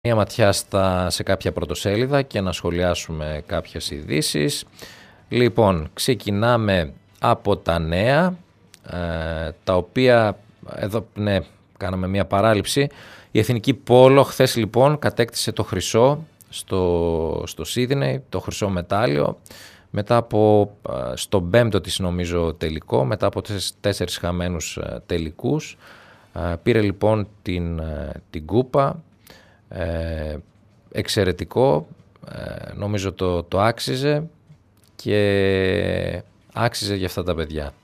Μια ματιά σε κάποια πρωτοσέλιδα και να σχολιάσουμε κάποιες ειδήσεις. Λοιπόν, ξεκινάμε από τα νέα, τα οποία, εδώ ναι, κάναμε μια παράληψη. Η Εθνική Πόλο χθες λοιπόν κατέκτησε το χρυσό στο Σίδνεϊ, το χρυσό μετάλλιο, μετά από, στον πέμπτο της νομίζω τελικό, μετά από 4 χαμένους τελικούς. Πήρε λοιπόν την κούπα. Εξαιρετικό, νομίζω το άξιζε και άξιζε για αυτά τα παιδιά.